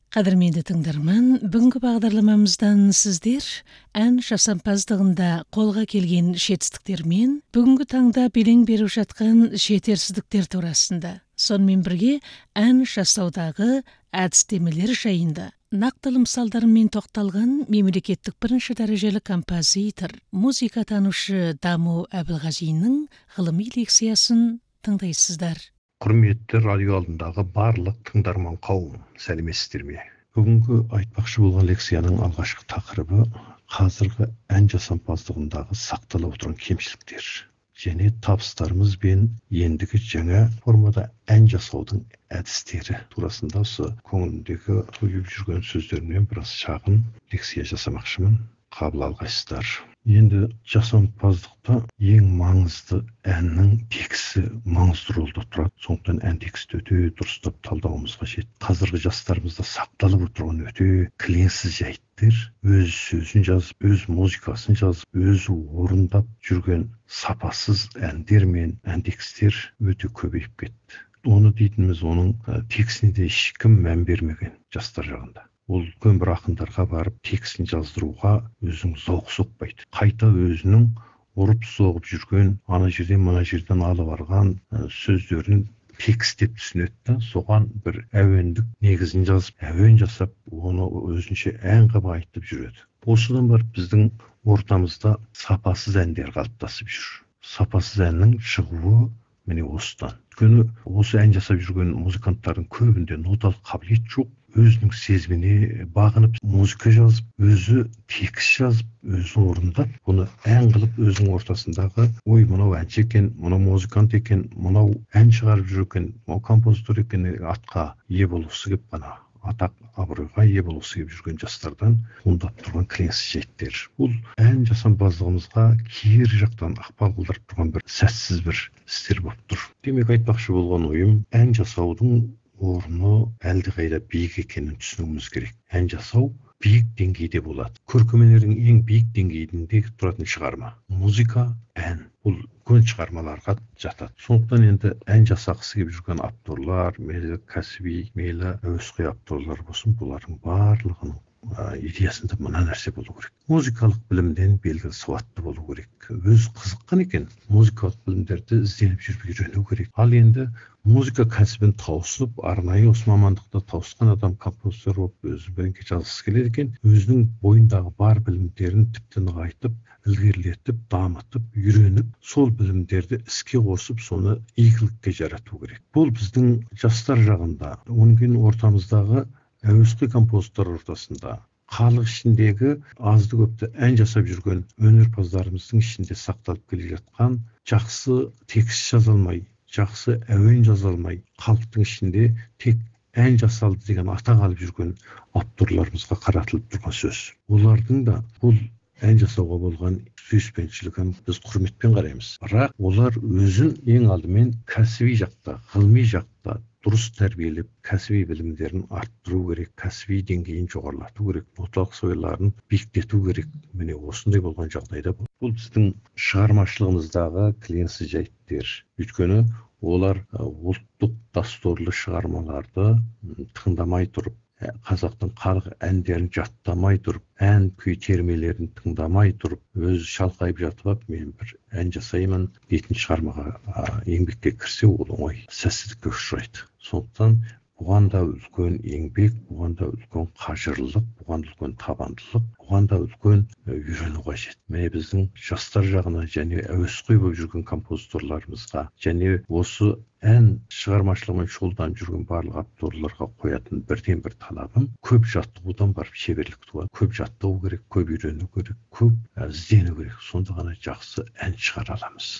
Қадірменді тыңдарман, бүгінгі бағдарламамыздан сіздер ән жасампаздығында қолға келген жетістіктермен, бүгінгі таңда белең беріп жатқан жетерсіздіктер турасында, сонымен бірге ән жасаудағы әдістемелер жайында нақтылы мысалдармен тоқталған мемлекеттік бірінші дәрежелі композитор, музыкатанушы Даму Әбілғазиннің ғылыми лекциясын тыңдайсыздар. Құрметті радио алдындағы барлық тыңдарман қауым, сәлеметсіздер ме? Бүгінгі айтпақшы болған лекцияның алғашқы тақырыбы қазіргі ән жасампаздығындағы сақталып отырған кемшіліктер және табыстарымыз бен ендігі жаңа формада ән жасаудың әдістері турасында осы көңілімдегі қойып жүрген сөздерімнен біраз шағын лекция жасамақшымын. Қабыл алғайсыздар. Енді жасампаздықта ең маңызды әннің тексті маңызды рөлде тұрады. Сондықтан ән тексті өте дұрыстап талдауымыз қажет. Қазіргі жастарымызда сақталып отырған өте келеңсіз жайттар, өз сөзін жазып, өз музыкасын жазып, өзі орындап жүрген сапасыз әндер мен ән текстер өте көбейіп кетті. Оны дейтініміз оның текстіне де ешкім мән бермеген жастар жағында. Ол үлкен бір ақындарға барып текстін жаздыруға өзінің зауқы соқпайды. Қайта өзінің ұрып соғып жүрген, ана жерден мына жерден алып алған сөздерін текст деп түсінеді. Соған бір әуендік негізін жазып, әуен жасап, оны өзінше ән қылып айтып жүреді. Осыдан барып біздің ортамызда сапасыз әндер қалыптасып жүр. Сапасыз әннің шығуы міне осыдан. Өйткені осы ән жасап жүрген музыканттардың көбінде ноталық қабілет жоқ. Өзінің сезіміне бағынып музыка жазып, өзі текст жазып, өзі орындап, бұны ән қылып өзінің ортасындағы ой, мынау әнші екен, мынау музыкант екен, мынау ән шығарып жүр екен, мынау композитор екен, атқа ие болғысы келіп қана атақ абыройға ие болғысы келіп жүрген жастардан туындап тұрған келеңсіз жайттар. Бұл ән жасампаздығымызға кері жақтан ықпал қылдырып тұрған бір сәтсіз бір істер болып тұр. Демек айтпақшы болған ойым, ән жасаудың орны әлдеқайда биік екенін түсінуіміз керек. Ән жасау биік деңгейде болады. Көркемөнердің ең биік деңгейінде тұратын шығарма. Музыка, ән. Бұл үлкен шығармаларға жатады. Сондықтан енді ән жасағысы келіп жүрген авторлар, мейлі кәсіби, мейлі әуесқой авторлар болсын, бұлардың барлығының идеясында мына нәрсе болу керек. Музыкалық білімден белгілі сауатты болу керек. Өз қызыққан екен, музыкалық білімдерді ізденіп жүріп үйрену керек. Ал енді музыка кәсібін тауысып, арнайы осы мамандықта тауысқан адам композитор болып, өзі біріңке жазғысы келеді екен, өзінің бойындағы бар білімдерін тіпті нығайтып, ілгерілетіп, дамытып, үйреніп, сол білімдерді іске қосып, соны игілікке жарату керек. Бұл біздің жастар жағында, онан кейін ортамыздағы әуесқой композитор ортасында, халық ішіндегі азды көпті ән жасап жүрген өнерпаздарымыздың ішінде сақталып келе жатқан жақсы текст жаза алмай, жақсы әуен жаза алмай, халықтың ішінде тек ән жасалды деген атақ алып жүрген авторларымызға қаратылып тұрған сөз. Олардың да бұл ән жасауға болған сүйіспеншілігін біз құрметпен қараймыз. Бірақ олар өзін ең алдымен кәсіби жақта, ғылыми жақта дұрыс тәрбиелеп, кәсіби білімдерін арттыру керек, кәсіби деңгейін жоғарылату керек, ноталық сойларын биіктету керек. Міне осындай болған жағдайда бұл біздің шығармашылығымыздағы келеңсіз жайттар. Өйткені олар ұлттық дәстүрлі шығармаларды тыңдамай тұрып, қазақтың халық әндерін жаттамай тұрып, ән күй термелерін тыңдамай тұрып, өзі шалқайып жатып, мен бір ән жасаймын дейтін шығармаға еңбекке кірсе, ол оңай сәтсіздікке ұшырайды. Сондықтан бұған да үлкен еңбек, бұған да үлкен қажырлық, бұған да үлкен табандылық, бұған да үлкен үйрену қажет. Міне біздің жастар жағына және әуесқой болып жүрген композиторларымызға және осы ән шығармашылығымен шұғылданып жүрген барлық авторларға қоятын бірден бір талабым, көп жаттығудан барып шеберлік туады. Көп жаттығу керек, көп үйрену керек, көп іздену керек. Сонда ғана жақсы ән шығара аламыз.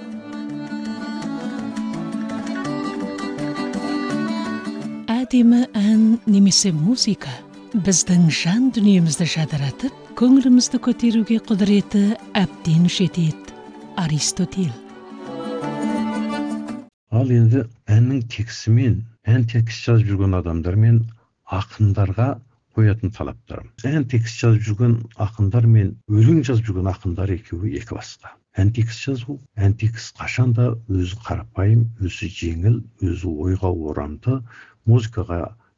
Әдемі ән немесе музыка біздің жан дүниемізді жадыратып, көңілімізді көтеруге құдіреті әбден жетеді. Аристотель. Ал енді әннің тексімен, ән текст жазып жүрген адамдар мен ақындарға қоятын талаптарым. Ән текст жазып жүрген ақындар мен өлең жазып жүрген ақындар екеуі екі басқа. Ән текст жазу, ән текст қашанда өзі қарапайым, өзі жеңіл, өзі ойға орамды, музыкаға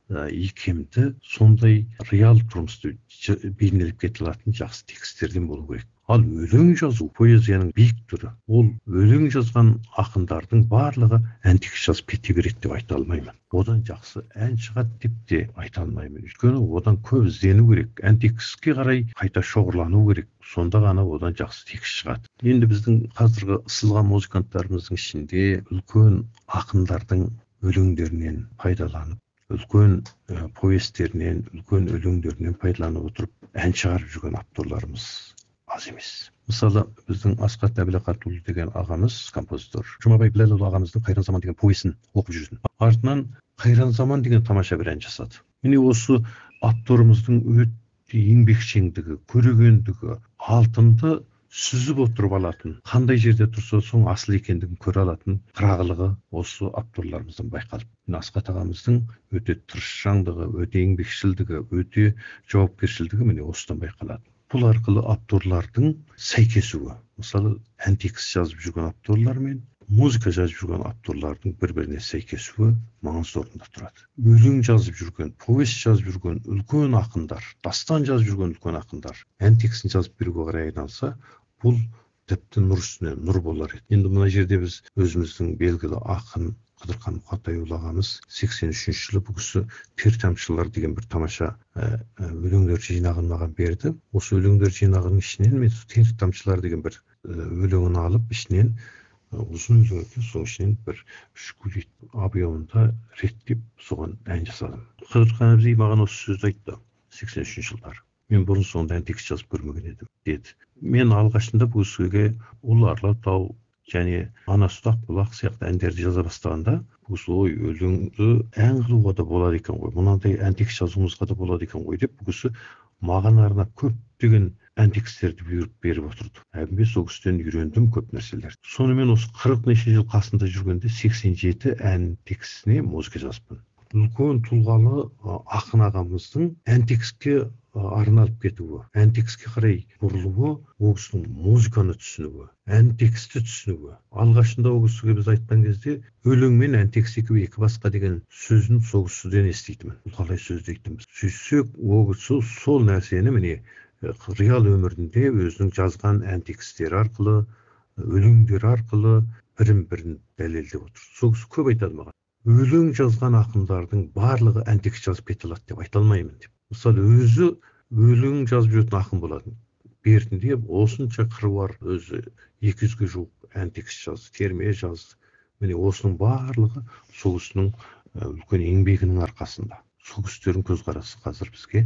икемді, сондай реал тұрмысты бейнелеп кете алатын жақсы тексттерден болу керек. Ал өлең жазу поэзияның биік түрі. Ол өлең жазған ақындардың барлығы ән текст жазып кете береді деп айта алмаймын. Одан жақсы ән шығады деп те айта алмаймын. Өйткені одан көп іздену керек. Ән текстке қарай қайта шоғырлану керек. Сонда ғана одан жақсы текст шығады. Енді біздің қазіргі ысылған музыканттарымыздың ішінде үлкен ақындардың өлеңдерінен пайдаланып, үлкен повестерінен, үлкен өлеңдерінен пайдаланып отырып ән шығарып жүрген авторларымыз аз емес. Мысалы, біздің Асқат Әбілқатұлы деген ағамыз, композитор, Жұмабай Біләлұлы ағамыздың Қайран заман деген повесін оқып жүрсін. Артынан Қайран заман деген тамаша бір ән жасады. Міне осы авторымыздың өте еңбекшеңдігі, көрегендігі, алтынды сүзіп отырып алатын, қандай жерде тұрса соң асыл екендігін көре алатын қырағылығы осы авторларымыздан байқалып. Асқат ағамыздың өте тырысшаңдығы, өте еңбекшілдігі, өте жауапкершілдігі міне осыдан байқалады. Бұл арқылы авторлардың сәйкесуі, мысалы ән текст жазып жүрген авторлар мен музыка жазып жүрген авторлардың бір-біріне сәйкесуі маңызды орында тұрады. Өлең жазып жүрген, повесть жазып жүрген үлкен ақындар, дастан жазып жүрген үлкен ақындар ән текстін жазып беруге қарай айналса, бұл тіпті нұр үстіне нұр болар еді. Енді мына жерде біз өзіміздің белгілі ақын Қыдырхан Мұқатайұлы ағамыз 83 жылы бұл кісі «Тер тамшылар» деген бір тамаша өлеңдер жинағын маған берді. Осы өлеңдер жинағының ішінен мен «Тер тамшылар» деген бір өлеңін алып, ішінен ұзын өлең екен, соның ішінен бір 3 куплет объемында реттеп соған ән жасадым. Қыдырхан әбзей маған осы сөзді айтты 83 жылдар. Мен бұрын соңды ән текст жазып көрмеген едім, деді. Мен алғашында бұл кісіге «Ұлы Алатау» және «Ана Сұрақ бұлақ» сияқты әндерді жаза бастағанда, бұл кісі ой өлеңді ән қылуға да болады екен ғой, мынандай ән текст жазуымызға да болады екен ғой деп, бұл кісі маған арнап көптеген ән тексттерді бұйырып беріп отырды. Әбінбе сол кісіден үйрендім көп нәрселер. Сонымен осы 40 неше жыл қасында жүргенде 87 ән текстіне музыка жазыппын. Үлкен тұлғалы ақын ағамыздың ән текстке арналып кетуі, ән текстке қарай бұрылуы, ол кісінің музыканы түсінуі, ән тексті түсінуі. Алғашында ол кісіге біз айтқан кезде өлең мен ән текст екеуі екі басқа деген сөзін сол кісіден еститімін. Бұл қалай сөз дейтінбіз. Сөйсек, ол кісі сол нәрсені міне реал өмірінде өзінің жазған ән текстері арқылы, өлеңдер арқылы бірін-бірін дәлелдеп отыр. Сол кісі көп айтады маған. Өлең жазған ақындардың барлығы ән текст жазып кете алады деп айта алмаймын деп. Мысалы, өзі өлең жазып жүретін ақын болатын. Бертінде осынша қыруар өзі 200-ге жуық ән текст жазды, терме жазды. Міне осының барлығы сол кісінің үлкен еңбегінің арқасында. Сол кісілердің көзқарасы қазір бізге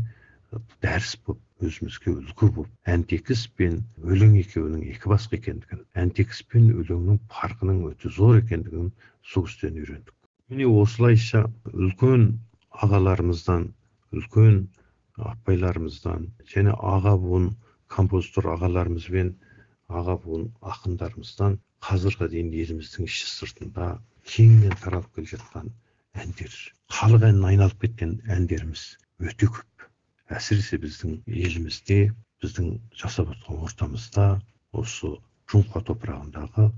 дәріс болып, өзімізге үлгі болып, ән текст пен өлең екеуінің екі басқа екендігін, ән текст пен өлеңнің farқының өте зор екендігін сол кісіден үйрендік. Міне осылайша үлкен ағаларымыздан, үлкен апайларымыздан және аға буын композитор ағаларымыз бен аға буын ақындарымыздан қазіргі дейін еліміздің іші сыртында кеңінен таралып келе жатқан әндер, халық әніне айналып кеткен әндеріміз өте көп. Әсіресе біздің елімізде, біздің жасап отырған ортамызда осы Жұмқа топырағындағы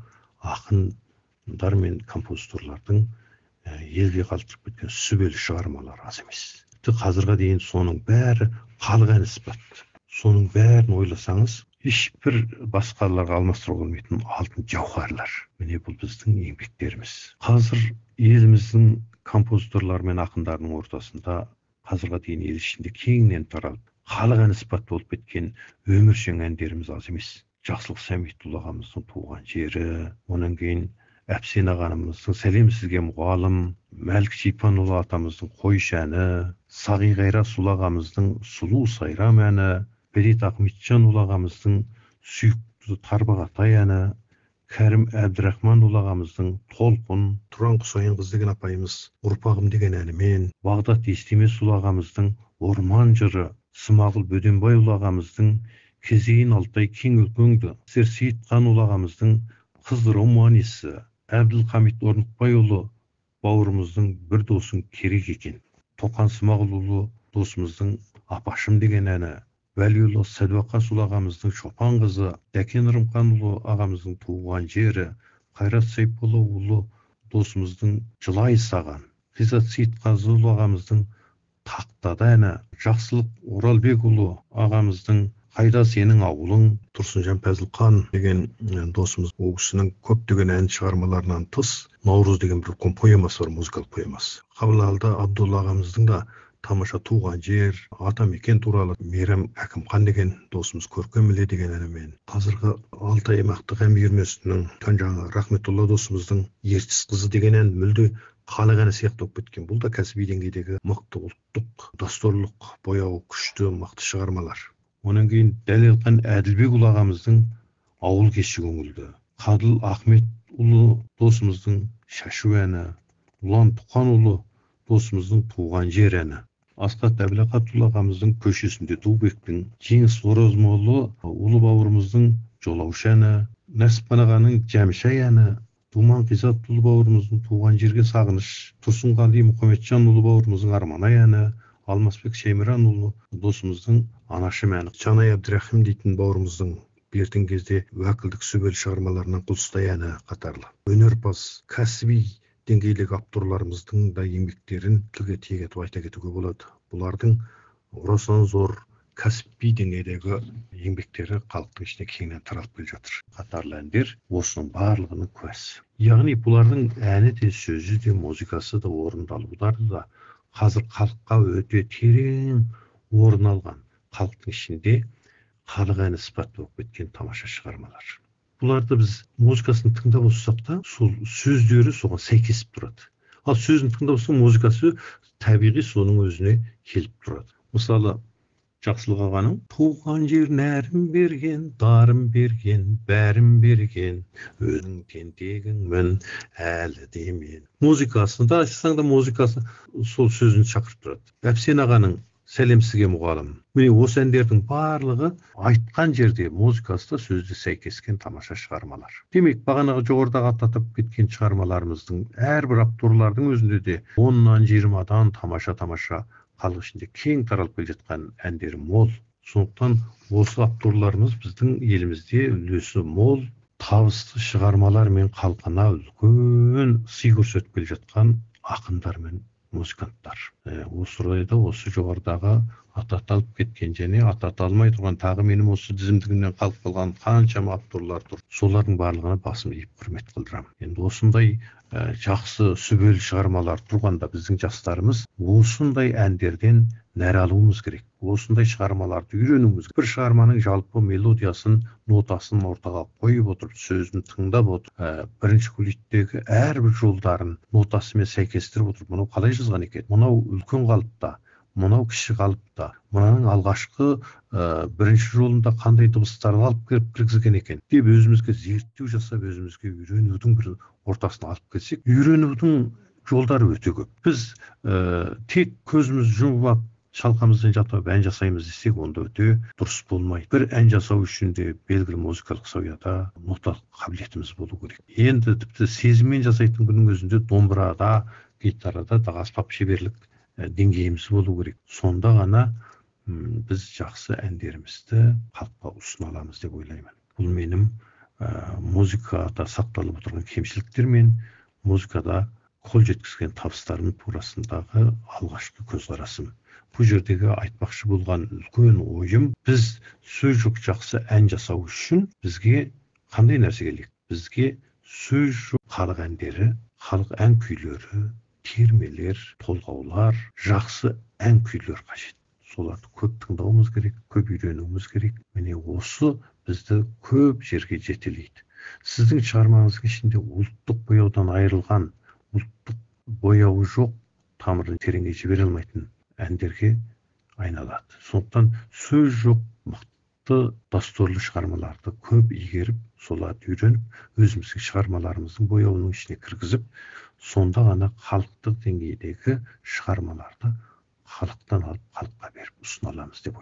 ақындар мен композиторлардың елге қалдырып кеткен сүбелі шығармалар аз емес. Қазірге дейін соның бәрі халық әні іспатты. Соның бәрін ойласаңыз, ешбір басқаларға алмастыруға болмайтын алтын жауһарлар. Міне бұл біздің еңбектеріміз. Қазір еліміздің композиторлары мен ақындарының ортасында қазірге дейін ел ішінде кеңінен таралып, халық әні іспатты болып кеткен өміршең әндеріміз аз емес. Жақсылық Сәмбетұлы ағамыздың туған жері, онан кейін Әпсен ағамыздың Сәлем сізге мұғалым, Мәлік Шипанұлы атамыздың Қойшы әні, Сағи Қайрасұлы ағамыздың Сұлу Сайрам әні, Берет Ахметжанұлы ағамыздың Сүйікті Тарбағатай әні, Кәрім Әбдірахманұлы ағамыздың Толқын, Тұран Құсайынқызы деген апайымыз Ұрпағым деген әнімен, Бағдат Естемесұлы ағамыздың Орман жыры, Смағұл Бөденбайұлы ағамыздың Кезейін Алтай кең өлкеңді, Сейітханұлы ағамыздың Қыздырым манисі, Әбділхамит Орнықбайұлы бауырымыздың бір досың керек екен. Тоқан Смағұлұлы досымыздың Апашым деген әні, Вәлиұлы Сәдуақасұлы ағамыздың Шопан қызы, Дәкен Рымханұлы ағамыздың туған жері, Қайрат Сайпұлыұлы досымыздың Жылай саған, Ғизат Сейітқазыұлы ағамыздың тақтада әні Жақсылық Оралбекұлы ағамыздың Қайда сенің ауылың, Тұрсынжан Пәзілхан деген досымыз, ол кісінің көптеген ән шығармаларынан тыс Наурыз деген бір поэмасы бар, музыкалық поэмасы. Қабылалда Абдулла ағамыздың да тамаша туған жер, атамекен туралы Мейрам Әкімхан деген досымыз Көркеміле деген әнімен, қазіргі Алтай аймақтық ән үйірмесінің жаңағы Рахметулла досымыздың Ертіс қызы деген ән мүлде халық әні сияқты болып кеткен. Бұл да кәсіби деңгейдегі мықты ұлттық дәстүрлік бояуы күшті мықты шығармалар. Онан кейін Дәлелхан Әділбекұлы ағамыздың Ауыл кеші көңілді, Қадыл Ахметұлы досымыздың Шашу әні, Ұлан Тұқанұлы досымыздың Туған жер әні, Асқат Әбілқатұлы ағамыздың Көшесінде Тубектің, Жеңіс Оразмолы ұлы бауырымыздың Жолаушы әні, Нәсіпхан ағаның Жәмшай әні, Думан Қизат ұлы бауырымыздың Туған жерге сағыныш, Тұрсынғали Мұхаметжан ұлы бауырымыздың Арманай әні, Алмасбек Шейміран ұлы досымыздың Анашым әні, Жанай Әбдірахим дейтін бауырымыздың бертін кезде уәкілдік сүбел шығармаларынан Құлстай әні қатарлы. Өнерпаз, кәсіби деңгейлік авторларымыздың да еңбектерін тілге тиек етіп айта кетуге болады. Бұлардың орасан зор кәсіби деңгейдегі еңбектері халықтың ішіне кеңінен таралып келе жатыр. Қатарлы әндер осының барлығының куәсі. Яғни бұлардың әні де, сөзі де, музыкасы да, орындалулары да қазір халыққа өте терең орын алған, халықтың ішінде халық әні сыпатты болып кеткен тамаша шығармалар. Бұларды біз музыкасын тыңдап отырсақ та, сол сөздері соған сәйкесіп тұрады. Ал сөзін тыңдап отырсақ, музыкасы табиғи соның өзіне келіп тұрады. Мысалы, Жақсылық ағаның туған жер нәрін берген, дарын берген, бәрін берген, өзің тентегіңмін әлі демен. Музыкасында ашсаң да музыкасы сол сөзін шақырып тұрады. Әпсен ағаның Сәлем сізге мұғалім. Міне осы әндердің барлығы айтқан жерде музыкасы да сөзді сәйкескен тамаша шығармалар. Демек, бағанағы жоғарыдағы ататып кеткен шығармаларымыздың әрбір авторлардың өзінде де 10-нан 20-дан тамаша халық ішінде кең таралып келе жатқан әндері мол. Сондықтан осы авторларымыз біздің елімізде үлесі мол, табысты шығармалар мен халқына үлкен сый көрсетіп келе жатқан ақындар мен музыканттар. Осы орайда осы жоғарыдағы ататалып кеткен және ататалмай тұрған тағы менің осы тізімдігімнен қалып қалған қаншама авторлар тұр. Солардың барлығына басым иіп құрмет қылдырамын. Енді осындай жақсы сүбелі шығармалар тұрғанда біздің жастарымыз осындай әндерден нәр алуымыз керек. Осындай шығармаларды үйренуіміз керек. Бір шығарманың жалпы мелодиясын, нотасын ортаға қойып отырып, сөзін тыңдап отырып, бірінші куплеттегі әрбір жолдарын нотасымен сәйкестіріп отырып, мынау қалай жазған екен? Мынау үлкен қалыпта, мынау кіші қалыпта, мынаның алғашқы бірінші жолында қандай дыбыстарды алып келіп кіргізген екен деп өзімізге зерттеу жасап, өзімізге үйренудің бір ортасына алып келсек, үйренудің жолдары өте көп. Біз тек көзіміз жұмып шалқамыздан жатып ән жасаймыз десек, онда өте дұрыс болмайды. Бір ән жасау үшін де белгілі музыкалық сауяда, ноталық қабілетіміз болу керек. Енді тіпті сезіммен жасайтын күннің өзінде домбырада, гитарада да аспап шеберлік деңгейіміз болу керек. Сонда ғана біз жақсы әндерімізді халыққа ұсына аламыз деп ойлаймын. Бұл менің музыкада сақталып отырған кемшіліктер мен музыкада қол жеткізген табыстарым турасындағы алғашқы көзқарасым. Бұл жердегі айтпақшы болған үлкен ойым, біз сөз жоқ жақсы ән жасау үшін бізге қандай нәрсе керек? Бізге сөз жоқ халық әндері, халық ән күйлері, термелер, толғаулар, жақсы ән күйлер қажет. Соларды көп тыңдауымыз керек, көп үйренуіміз керек. Міне осы бізді көп жерге жетелейді. Сіздің шығармаңыздың ішінде ұлттық бояудан айырылған, ұлттық бояуы жоқ, тамырын тереңге жібере алмайтын әндерге айналады. Сондықтан сөз жоқ мықты дәстүрлі шығармаларды көп игеріп, соларды үйреніп, өзіміздің шығармаларымыздың бояуының ішіне кіргізіп, сонда ғана халықтық деңгейдегі шығармаларды халықтан алып халыққа беріп ұсына аламыз деп